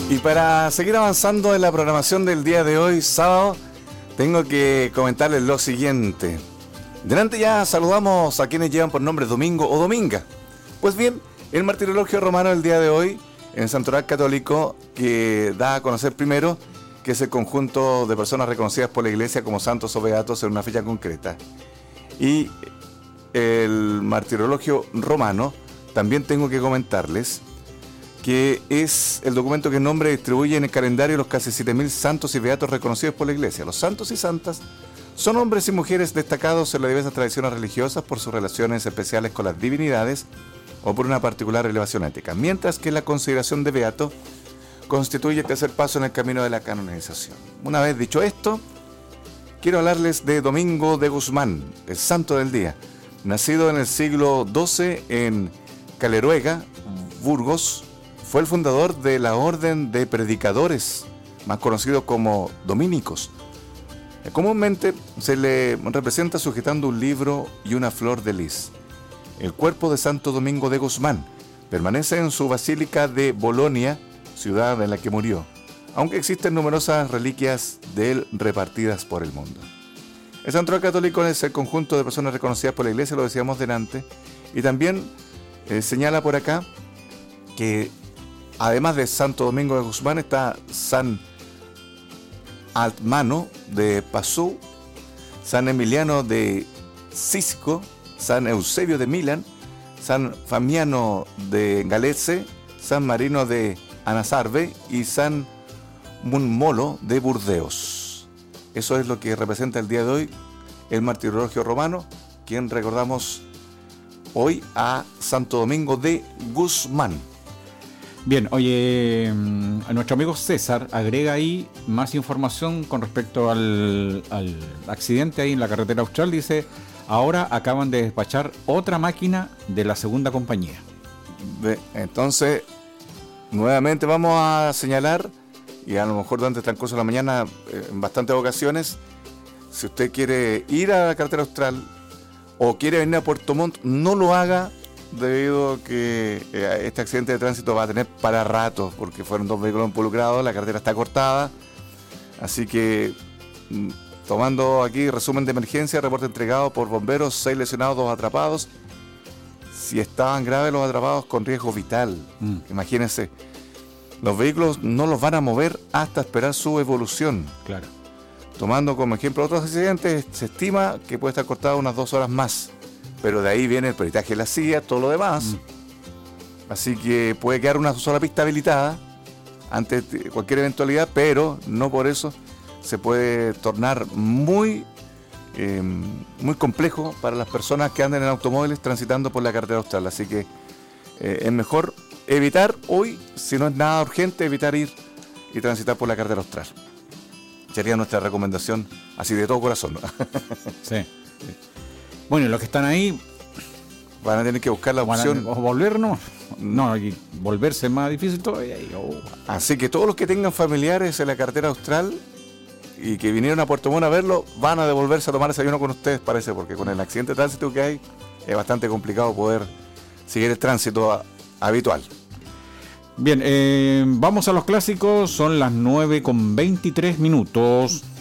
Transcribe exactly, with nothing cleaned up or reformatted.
Y para seguir avanzando en la programación del día de hoy, sábado, tengo que comentarles lo siguiente. Delante ya saludamos a quienes llevan por nombre Domingo o Dominga. Pues bien, el martirologio romano del día de hoy, en el Santoral Católico, que da a conocer primero que es el conjunto de personas reconocidas por la Iglesia como santos o beatos en una fecha concreta. Y el martirologio romano, también tengo que comentarles que es el documento que nombra y distribuye en el calendario los casi siete mil santos y beatos reconocidos por la Iglesia. Los santos y santas son hombres y mujeres destacados en las diversas tradiciones religiosas por sus relaciones especiales con las divinidades o por una particular elevación ética, mientras que la consideración de beato constituye el tercer paso en el camino de la canonización. Una vez dicho esto, quiero hablarles de Domingo de Guzmán, el santo del día. Nacido en el siglo doce en Caleruega, Burgos, fue el fundador de la Orden de Predicadores, más conocido como dominicos. Comúnmente se le representa sujetando un libro y una flor de lis. El cuerpo de Santo Domingo de Guzmán permanece en su basílica de Bolonia, ciudad en la que murió, aunque existen numerosas reliquias de él repartidas por el mundo. El Santoral Católico es el conjunto de personas reconocidas por la Iglesia, lo decíamos delante, y también eh, señala por acá que además de Santo Domingo de Guzmán está San Altmano de Pasú, San Emiliano de Cícico, San Eusebio de Milán, San Famiano de Galece, San Marino de Anasarve y San Munmolo de Burdeos. Eso es lo que representa el día de hoy el martirologio romano, quien recordamos hoy a Santo Domingo de Guzmán. Bien, oye, a nuestro amigo César agrega ahí más información con respecto al, al accidente ahí en la carretera austral. Dice, ahora acaban de despachar otra máquina de la segunda compañía. De, entonces, nuevamente vamos a señalar, y a lo mejor durante el transcurso de la mañana, eh, en bastantes ocasiones, si usted quiere ir a la carretera austral o quiere venir a Puerto Montt, no lo haga, debido a que eh, este accidente de tránsito va a tener para rato, porque fueron dos vehículos involucrados, la carretera está cortada, así que mm, tomando aquí resumen de emergencia, reporte entregado por bomberos, seis lesionados, dos atrapados. Si estaban graves los atrapados con riesgo vital, mm. imagínense, los vehículos no los van a mover hasta esperar su evolución. Claro. Tomando como ejemplo otros accidentes, se estima que puede estar cortado unas dos horas más. Pero de ahí viene el peritaje de la C I A, todo lo demás. Mm. Así que puede quedar una sola pista habilitada ante cualquier eventualidad, pero no por eso se puede tornar muy, eh, muy complejo para las personas que andan en automóviles transitando por la carretera austral. Así que eh, es mejor evitar hoy, si no es nada urgente, evitar ir y transitar por la carretera austral. Sería nuestra recomendación, así de todo corazón, ¿no? Sí. Bueno, los que están ahí van a tener que buscar la opción. ¿O volvernos? No, y volverse más difícil todavía. Oh. Así que todos los que tengan familiares en la carretera austral y que vinieron a Puerto Montt a verlo, van a devolverse a tomar desayuno con ustedes, parece, porque con el accidente de tránsito que hay, es bastante complicado poder seguir el tránsito a, habitual. Bien, eh, vamos a los clásicos, son las nueve con veintitrés minutos.